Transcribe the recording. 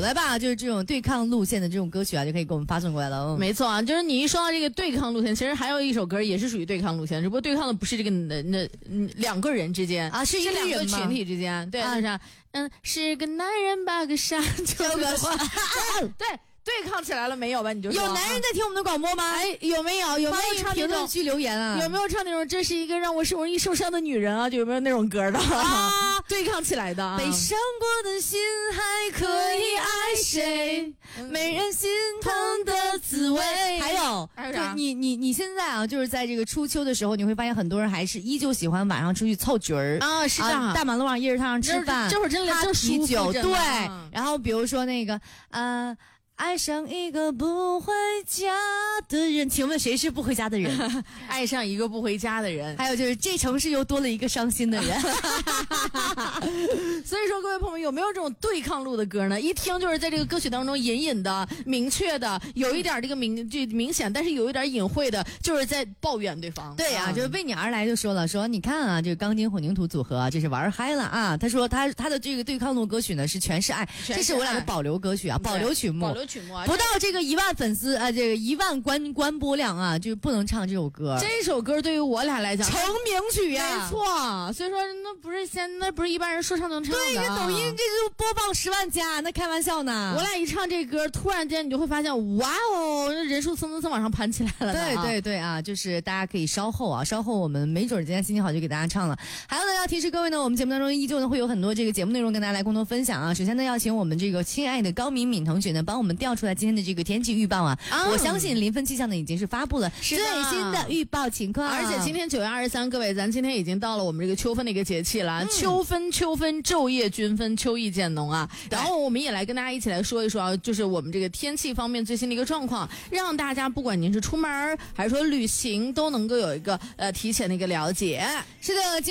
来吧，就是这种对抗路线的这种歌曲啊，就可以给我们发送过来了。 没错啊，就是你一说到这个对抗路线，其实还有一首歌也是属于对抗路线，只不过对抗的不是这个两个人之间啊，是一个两个人吗群体之间，对，就是是个男人把个山就个花，对。对抗起来了没有吧？你就说有男人在听我们的广播吗？ 哎，有没有唱评论区留言啊？ 有没有唱那种这是一个让我容易受伤的女人啊？就有没有那种歌的啊？对抗起来的啊！ 被伤过的心还可以爱谁？没人心疼的滋味。还有啥？ 你现在啊，就是在这个初秋的时候，你会发现很多人还是依旧喜欢晚上出去凑局儿啊，是的， 大马路上夜市摊上吃饭， 这会儿真的正啤酒，对。 然后比如说那个爱上一个不回家的人，请问谁是不回家的人？ 爱上一个不回家的人， 还有就是这城市又多了一个伤心的人。 所以说，各位朋友有没有这种对抗路的歌呢？一听就是在这个歌曲当中隐隐的、明确的，有一点这个明显，但是有一点隐晦的，就是在抱怨对方。 对啊，就是为你而来就说了，说你看啊，这个钢筋混凝土组合啊，这是玩嗨了啊。他说他的这个对抗路歌曲呢是全是爱，这是我俩的保留歌曲啊，保留曲目。不到这个1万粉丝这个1万观播量啊，就不能唱这首歌。 这首歌对于我俩来讲成名曲呀， 没错。所以说那不是一般人说唱能唱的。 对，一个抖音这就播放10万加，那开玩笑呢。 我俩一唱这歌，突然间你就会发现，哇哦，人数蹭往上盘起来了。 对啊，就是大家可以稍后我们没准今天心情好就给大家唱了。还有呢，要提示各位呢，我们节目当中依旧呢会有很多这个节目内容跟大家来共同分享啊。首先呢，要请我们这个亲爱的高敏同学呢，帮我们调出来今天的这个天气预报啊。我相信临汾气象呢已经是发布了最新的预报情况， 而且今天9月23，各位，咱今天已经到了我们这个秋分的一个节气了。秋分，昼夜均分，秋意渐浓啊。然后我们也来跟大家一起来说一说啊，就是我们这个天气方面最新的一个状况，让大家不管您是出门还是说旅行，都能够有一个提前的一个了解。 是的。